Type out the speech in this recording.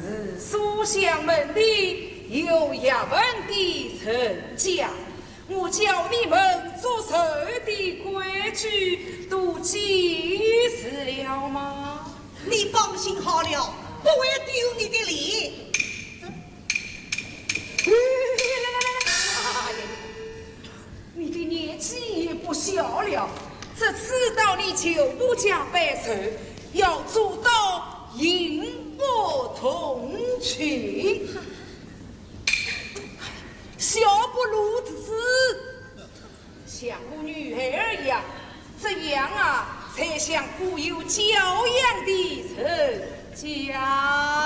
是书香门第有学问的人家，我叫你们做事的规矩都记实了吗？ 你放心好了，不会丢你的脸。 你的年纪也不小了，这次到你就不加拜寿，要做到银波同群，小不如子像个女孩一样，这样啊才像富有教养的人家。